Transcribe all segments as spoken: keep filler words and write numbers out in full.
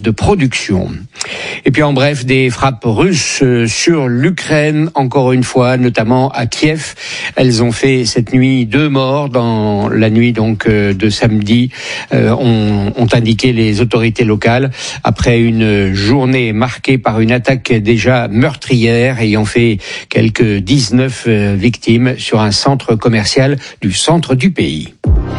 de production. Et puis en bref, des frappes russes sur l'Ukraine, encore une fois, notamment à Kiev. Elles ont fait cette nuit deux morts dans la nuit donc de samedi, euh, ont, ont indiqué les autorités locales, après une journée marquée par une attaque déjà meurtrière ayant fait quelques dix-neuf victimes sur un centre commercial du centre du pays.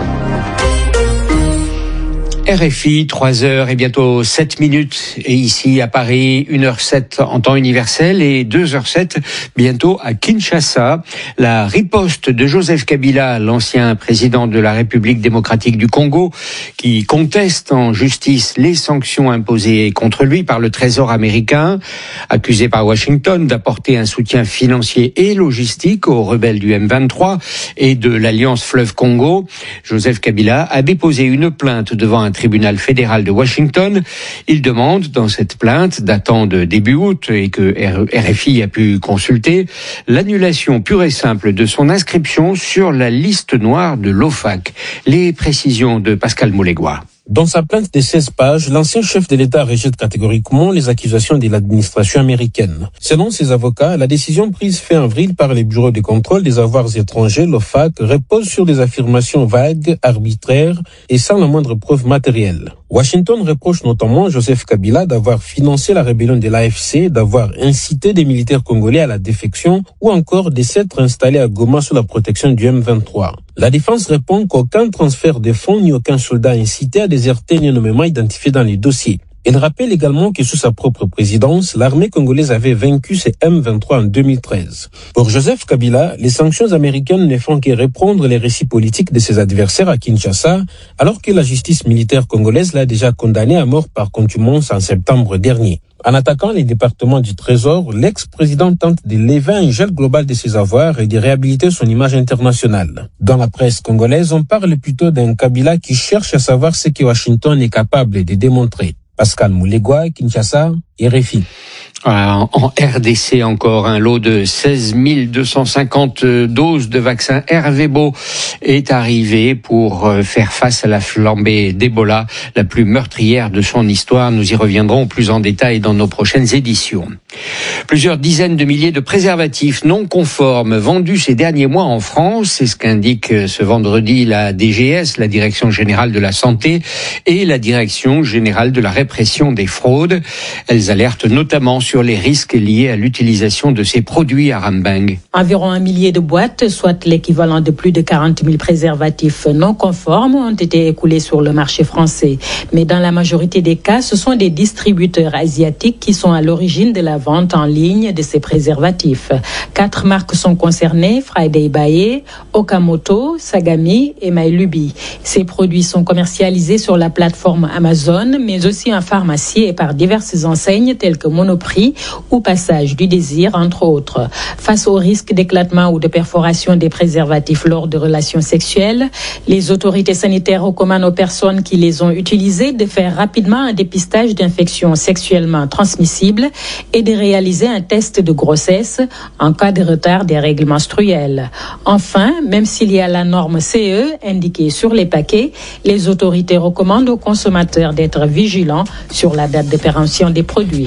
R F I, trois heures et bientôt sept minutes, et ici à Paris, une heure sept en temps universel et deux heures sept bientôt à Kinshasa. La riposte de Joseph Kabila, l'ancien président de la République démocratique du Congo, qui conteste en justice les sanctions imposées contre lui par le Trésor américain, accusé par Washington d'apporter un soutien financier et logistique aux rebelles du M vingt-trois et de l'Alliance Fleuve Congo. Joseph Kabila a déposé une plainte devant un tribunal fédéral de Washington. Il demande dans cette plainte, datant de début août et que R F I a pu consulter, l'annulation pure et simple de son inscription sur la liste noire de l'OFAC. Les précisions de Pascal Moulégois. Dans sa plainte de seize pages, l'ancien chef de l'État rejette catégoriquement les accusations de l'administration américaine. Selon ses avocats, la décision prise fin avril par les bureaux de contrôle des avoirs étrangers, l'OFAC, repose sur des affirmations vagues, arbitraires et sans la moindre preuve matérielle. Washington reproche notamment Joseph Kabila d'avoir financé la rébellion de l'A F C, d'avoir incité des militaires congolais à la défection ou encore de s'être installé à Goma sous la protection du M vingt-trois. La défense répond qu'aucun transfert de fonds ni aucun soldat incité à déserter ni nommément identifié dans les dossiers. Elle rappelle également que sous sa propre présidence, l'armée congolaise avait vaincu ces M vingt-trois en deux mille treize. Pour Joseph Kabila, les sanctions américaines ne font que reprendre les récits politiques de ses adversaires à Kinshasa, alors que la justice militaire congolaise l'a déjà condamné à mort par contumace en septembre dernier. En attaquant les départements du Trésor, l'ex-président tente de lever un gel global de ses avoirs et de réhabiliter son image internationale. Dans la presse congolaise, on parle plutôt d'un Kabila qui cherche à savoir ce que Washington est capable de démontrer. Pascal Moulégois, Kinshasa, R F I. En R D C encore, un lot de seize mille deux cent cinquante doses de vaccin Ervebo est arrivé pour faire face à la flambée d'Ebola, la plus meurtrière de son histoire. Nous y reviendrons plus en détail dans nos prochaines éditions. Plusieurs dizaines de milliers de préservatifs non conformes vendus ces derniers mois en France, c'est ce qu'indique ce vendredi la D G S, la Direction Générale de la Santé, et la Direction Générale de la Répression des Fraudes. Elles alertent notamment sur les risques liés à l'utilisation de ces produits à Rambang. Environ un millier de boîtes, soit l'équivalent de plus de quarante mille préservatifs non conformes, ont été écoulés sur le marché français. Mais dans la majorité des cas, ce sont des distributeurs asiatiques qui sont à l'origine de la vente en ligne de ces préservatifs. Quatre marques sont concernées, Friday Bae, Okamoto, Sagami et Mailubi. Ces produits sont commercialisés sur la plateforme Amazon, mais aussi en pharmacie et par diverses enseignes telles que Monoprix ou Passage du Désir, entre autres. Face au risque d'éclatement ou de perforation des préservatifs lors de relations sexuelles, les autorités sanitaires recommandent aux personnes qui les ont utilisés de faire rapidement un dépistage d'infections sexuellement transmissibles et de réaliser un test de grossesse en cas de retard des règles menstruelles. Enfin, même s'il y a la norme C E indiquée sur les paquets, les autorités recommandent aux consommateurs d'être vigilants sur la date de péremption des produits.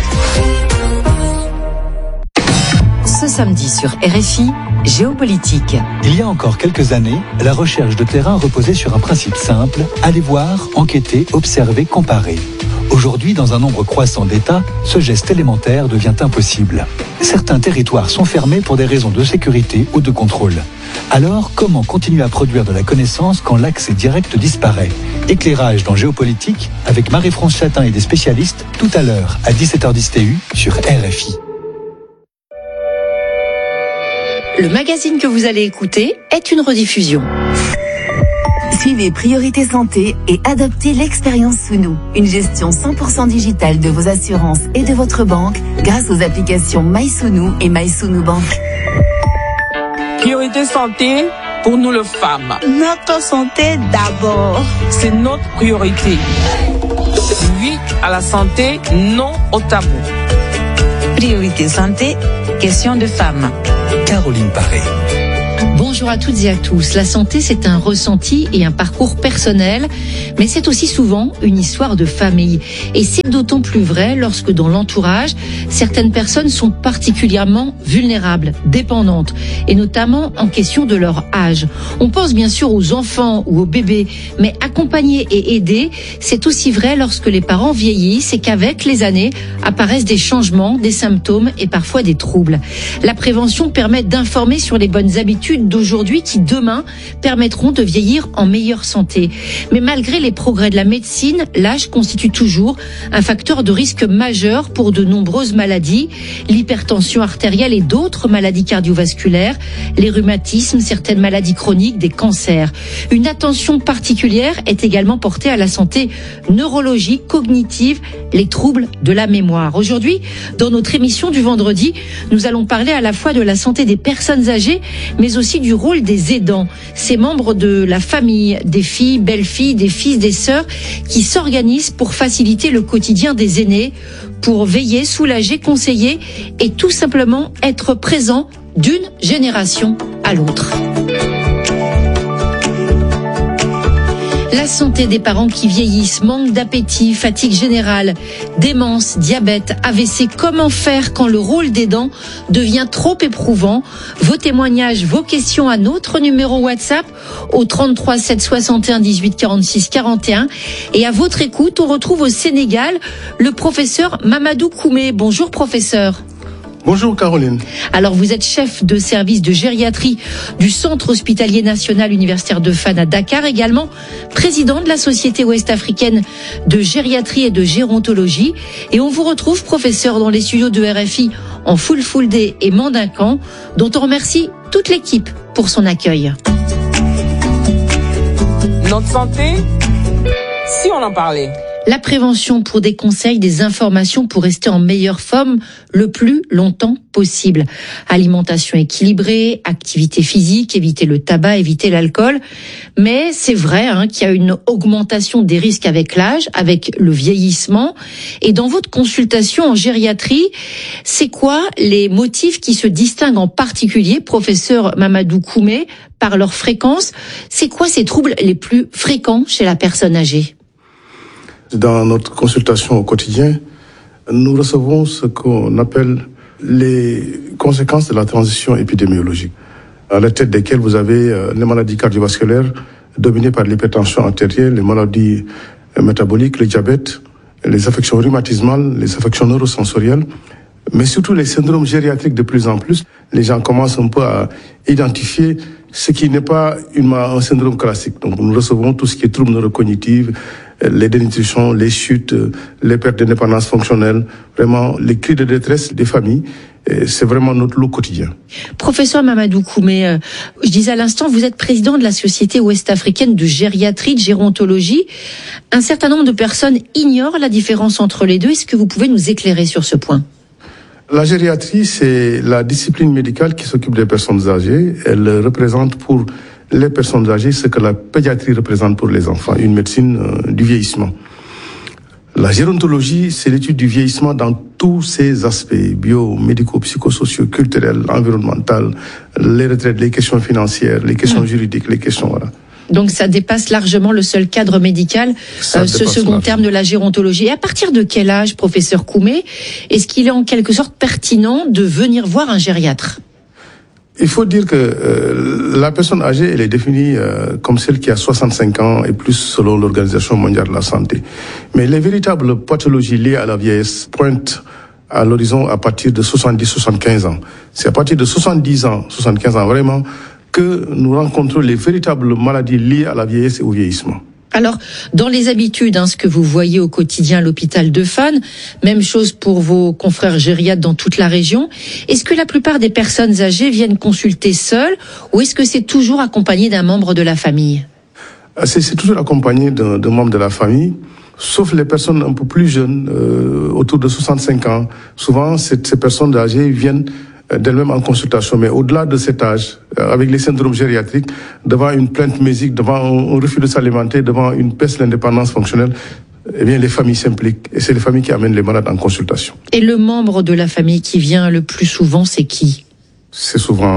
Ce samedi sur R F I, Géopolitique. Il y a encore quelques années, la recherche de terrain reposait sur un principe simple, aller voir, enquêter, observer, comparer. Aujourd'hui, dans un nombre croissant d'États, ce geste élémentaire devient impossible. Certains territoires sont fermés pour des raisons de sécurité ou de contrôle. Alors, comment continuer à produire de la connaissance quand l'accès direct disparaît ? Éclairage dans Géopolitique avec Marie-France Chatin et des spécialistes tout à l'heure à dix-sept heures dix T U sur R F I. Le magazine que vous allez écouter est une rediffusion. Suivez Priorité Santé et adoptez l'expérience Sounou, une gestion cent pour cent digitale de vos assurances et de votre banque grâce aux applications MySounou et MySounou Bank. Priorité Santé pour nous les femmes. Notre santé d'abord. C'est notre priorité. Oui à la santé, non au tabou. Priorité Santé, question de femmes. Caroline Paré. Bonjour à toutes et à tous. La santé, c'est un ressenti et un parcours personnel, mais c'est aussi souvent une histoire de famille. Et c'est d'autant plus vrai lorsque dans l'entourage, certaines personnes sont particulièrement vulnérables, dépendantes, et notamment en question de leur âge. On pense bien sûr aux enfants ou aux bébés, mais accompagner et aider, c'est aussi vrai lorsque les parents vieillissent et qu'avec les années apparaissent des changements, des symptômes et parfois des troubles. La prévention permet d'informer sur les bonnes habitudes d'aujourd'hui qui demain permettront de vieillir en meilleure santé. Mais malgré les progrès de la médecine, l'âge constitue toujours un facteur de risque majeur pour de nombreuses maladies, l'hypertension artérielle et d'autres maladies cardiovasculaires, les rhumatismes, certaines maladies chroniques, des cancers. Une attention particulière est également portée à la santé neurologique, cognitive, les troubles de la mémoire. Aujourd'hui, dans notre émission du vendredi, nous allons parler à la fois de la santé des personnes âgées, mais aussi du rôle des aidants, ces membres de la famille, des filles, belles-filles, des fils, des sœurs, qui s'organisent pour faciliter le quotidien des aînés, pour veiller, soulager, conseiller et tout simplement être présent d'une génération à l'autre. La santé des parents qui vieillissent, manque d'appétit, fatigue générale, démence, diabète, A V C, comment faire quand le rôle d'aidant devient trop éprouvant? Vos témoignages, vos questions à notre numéro WhatsApp au trente-trois sept soixante et un dix-huit quarante-six quarante et un. Et à votre écoute, on retrouve au Sénégal le professeur Mamadou Koumé. Bonjour professeur. Bonjour Caroline. Alors vous êtes chef de service de gériatrie du Centre hospitalier national universitaire de Fann à Dakar, également président de la Société ouest-africaine de gériatrie et de gérontologie. Et on vous retrouve professeur dans les studios de R F I en Fulfulde et Mandincan, dont on remercie toute l'équipe pour son accueil. Notre santé, si on en parlait. La prévention pour des conseils, des informations pour rester en meilleure forme le plus longtemps possible. Alimentation équilibrée, activité physique, éviter le tabac, éviter l'alcool. Mais c'est vrai hein, qu'il y a une augmentation des risques avec l'âge, avec le vieillissement. Et dans votre consultation en gériatrie, c'est quoi les motifs qui se distinguent en particulier, professeur Mamadou Koumé, par leur fréquence? C'est quoi ces troubles les plus fréquents chez la personne âgée? Dans notre consultation au quotidien, nous recevons ce qu'on appelle les conséquences de la transition épidémiologique, à la tête desquelles vous avez les maladies cardiovasculaires dominées par l'hypertension artérielle, les maladies métaboliques, le diabète, les affections rhumatismales, les affections neurosensorielles, mais surtout les syndromes gériatriques de plus en plus. Les gens commencent un peu à identifier ce qui n'est pas une, un syndrome classique. Donc nous recevons tout ce qui est troubles neurocognitifs, les dénutritions, les chutes, les pertes d'indépendance fonctionnelle, vraiment les cris de détresse des familles. C'est vraiment notre lot quotidien. Professeur Mamadou Koumé, euh, je disais à l'instant, vous êtes président de la Société ouest-africaine de gériatrie, de gérontologie. Un certain nombre de personnes ignorent la différence entre les deux. Est-ce que vous pouvez nous éclairer sur ce point ? La gériatrie, c'est la discipline médicale qui s'occupe des personnes âgées. Elle représente pour les personnes âgées ce que la pédiatrie représente pour les enfants, une médecine euh, du vieillissement. La gérontologie, c'est l'étude du vieillissement dans tous ses aspects, bio, médicaux, psychosociaux, culturels, environnementaux, les retraites, les questions financières, les questions mmh. juridiques, les questions, voilà. Donc ça dépasse largement le seul cadre médical, euh, ce second terme de la gérontologie. Et à partir de quel âge, professeur Koumé, est-ce qu'il est en quelque sorte pertinent de venir voir un gériatre ? Il faut dire que euh, la personne âgée, elle est définie euh, comme celle qui a soixante-cinq ans et plus selon l'Organisation mondiale de la santé. Mais les véritables pathologies liées à la vieillesse pointent à l'horizon à partir de soixante-dix à soixante-quinze ans. C'est à partir de soixante-dix ans, soixante-quinze ans vraiment, que nous rencontrons les véritables maladies liées à la vieillesse et au vieillissement. Alors, dans les habitudes, hein, ce que vous voyez au quotidien à l'hôpital de Fann, même chose pour vos confrères gériatres dans toute la région, est-ce que la plupart des personnes âgées viennent consulter seules ou est-ce que c'est toujours accompagné d'un membre de la famille ? C'est, c'est toujours accompagné d'un, d'un membre de la famille, sauf les personnes un peu plus jeunes, euh, autour de soixante-cinq ans. Souvent, ces, ces personnes âgées viennent d'elles-mêmes en consultation, mais au-delà de cet âge, avec les syndromes gériatriques, devant une plainte médique, devant un refus de s'alimenter, devant une perte d'indépendance fonctionnelle, eh bien, les familles s'impliquent. Et c'est les familles qui amènent les malades en consultation. Et le membre de la famille qui vient le plus souvent, c'est qui ? C'est souvent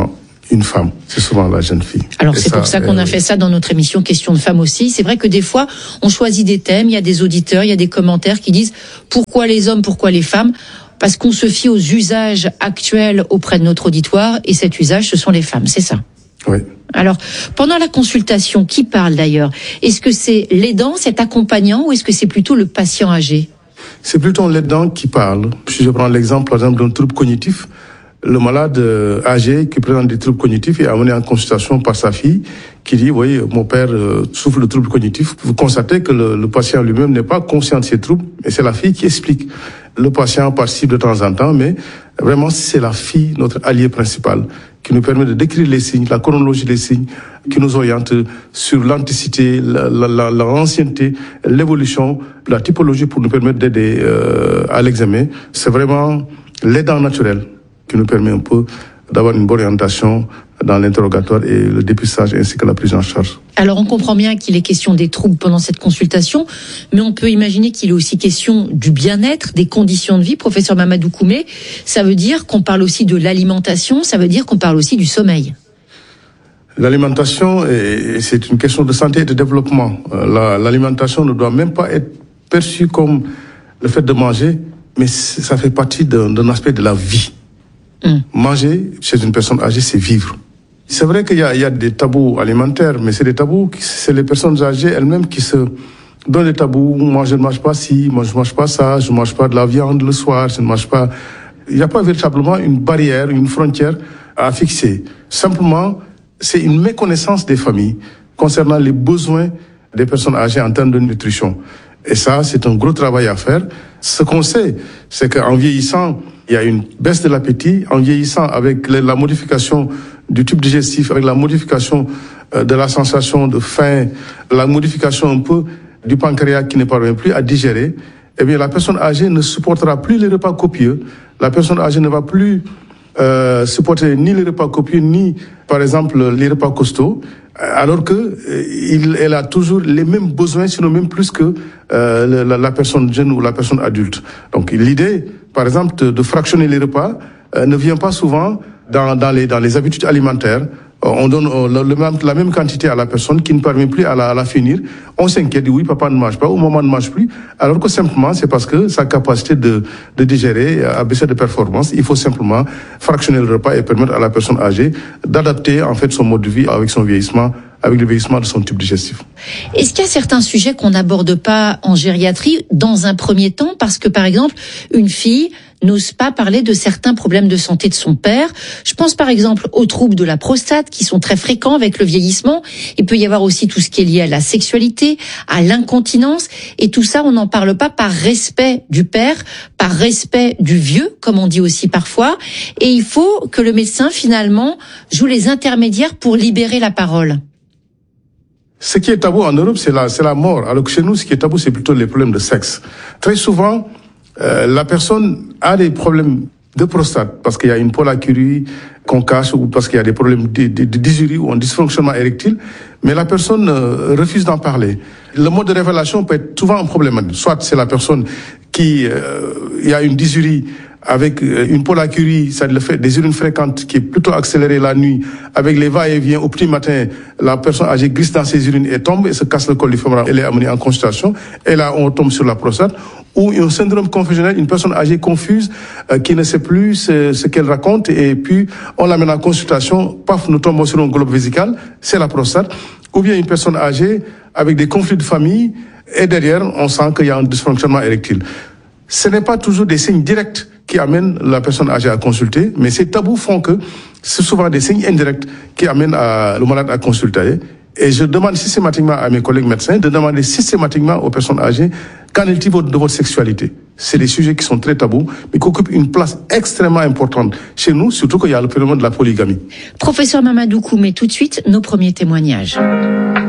une femme, c'est souvent la jeune fille. Alors et c'est ça, pour ça qu'on euh, a fait ça dans notre émission Question de femmes aussi. C'est vrai que des fois, on choisit des thèmes, il y a des auditeurs, il y a des commentaires qui disent pourquoi les hommes, pourquoi les femmes ? Parce qu'on se fie aux usages actuels auprès de notre auditoire, et cet usage, ce sont les femmes, c'est ça ? Oui. Alors, pendant la consultation, qui parle d'ailleurs ? Est-ce que c'est l'aidant, cet accompagnant, ou est-ce que c'est plutôt le patient âgé ? C'est plutôt l'aidant qui parle. Si je prends l'exemple, par exemple, d'un trouble cognitif, le malade âgé qui présente des troubles cognitifs est amené en consultation par sa fille qui dit, oui, mon père souffre de troubles cognitifs. Vous constatez que le, le patient lui-même n'est pas conscient de ces troubles, et c'est la fille qui explique. Le patient participe de temps en temps, mais vraiment c'est la fille, notre allié principal, qui nous permet de décrire les signes, la chronologie des signes, qui nous oriente sur l'anticité, la, la, la, l'ancienneté, l'évolution, la typologie pour nous permettre d'aider euh, à l'examen. C'est vraiment l'aidant naturel qui nous permet un peu d'avoir une bonne orientation dans l'interrogatoire et le dépistage ainsi que la prise en charge. Alors on comprend bien qu'il est question des troubles pendant cette consultation, mais on peut imaginer qu'il est aussi question du bien-être, des conditions de vie. Professeur Mamadou Koumé, ça veut dire qu'on parle aussi de l'alimentation, ça veut dire qu'on parle aussi du sommeil. L'alimentation, c'est une question de santé et de développement. L'alimentation ne doit même pas être perçue comme le fait de manger, mais ça fait partie d'un, d'un aspect de la vie. Mmh. Manger chez une personne âgée, c'est vivre. C'est vrai qu'il y a, il y a des tabous alimentaires, mais c'est des tabous, c'est les personnes âgées elles-mêmes qui se donnent des tabous. Moi, je ne mange pas ci, moi, je ne mange pas ça, je ne mange pas de la viande le soir, je ne mange pas... Il n'y a pas véritablement une barrière, une frontière à fixer. Simplement, c'est une méconnaissance des familles concernant les besoins des personnes âgées en termes de nutrition. Et ça, c'est un gros travail à faire. Ce qu'on sait, c'est qu'en vieillissant, il y a une baisse de l'appétit. En vieillissant, avec la modification du tube digestif, avec la modification de la sensation de faim, la modification un peu du pancréas qui ne parvient plus à digérer, eh bien, la personne âgée ne supportera plus les repas copieux. La personne âgée ne va plus euh, supporter ni les repas copieux, ni, par exemple, les repas costauds, alors que euh, il, elle a toujours les mêmes besoins, sinon même plus que euh, la, la personne jeune ou la personne adulte. Donc, l'idée, par exemple, de, de fractionner les repas euh, ne vient pas souvent dans, dans, les, dans les habitudes alimentaires. On donne le, le même, la même quantité à la personne qui ne parvient plus à la, à la finir. On s'inquiète, dit oui, papa ne mange pas, ou maman ne mange plus. Alors que simplement, c'est parce que sa capacité de, de digérer a baissé de performance. Il faut simplement fractionner le repas et permettre à la personne âgée d'adapter en fait son mode de vie avec son vieillissement, avec le vieillissement de son tube digestif. Est-ce qu'il y a certains sujets qu'on n'aborde pas en gériatrie dans un premier temps? Parce que, par exemple, une fille n'ose pas parler de certains problèmes de santé de son père. Je pense par exemple aux troubles de la prostate qui sont très fréquents avec le vieillissement. Il peut y avoir aussi tout ce qui est lié à la sexualité, à l'incontinence. Et tout ça, on n'en parle pas par respect du père, par respect du vieux, comme on dit aussi parfois. Et il faut que le médecin, finalement, joue les intermédiaires pour libérer la parole. Ce qui est tabou en Europe, c'est la, c'est la mort. Alors que chez nous, ce qui est tabou, c'est plutôt les problèmes de sexe. Très souvent, euh, la personne a des problèmes de prostate parce qu'il y a une pollacurie qu'on cache ou parce qu'il y a des problèmes de, de, de dysurie ou un dysfonctionnement érectile, mais la personne euh, refuse d'en parler. Le mode de révélation peut être souvent un problème. Soit c'est la personne qui euh, il y a une dysurie avec une pollacurie, ça le fait, des urines fréquentes qui est plutôt accélérée la nuit, avec les va-et-vient au petit matin, la personne âgée glisse dans ses urines et tombe et se casse le col du fémur. Elle est amenée en consultation et là on tombe sur la prostate. Ou un syndrome confusionnel, une personne âgée confuse euh, qui ne sait plus ce, ce qu'elle raconte et puis on l'amène en consultation, paf, nous tombons sur un globe vésical, c'est la prostate. Ou bien une personne âgée avec des conflits de famille et derrière on sent qu'il y a un dysfonctionnement érectile. Ce n'est pas toujours des signes directs qui amènent la personne âgée à consulter, mais ces tabous font que c'est souvent des signes indirects qui amènent à, le malade à consulter. Et je demande systématiquement à mes collègues médecins de demander systématiquement aux personnes âgées qu'en est-il de votre sexualité. C'est des sujets qui sont très tabous, mais qui occupent une place extrêmement importante chez nous, surtout qu'il y a le phénomène de la polygamie. Professeur Mamadou Koumé, tout de suite, nos premiers témoignages.